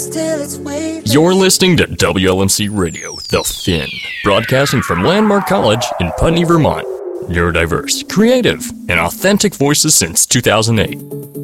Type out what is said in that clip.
You're listening to WLMC Radio, The Finn, broadcasting from Landmark College in Putney, Vermont. Neurodiverse, creative, and authentic voices since 2008.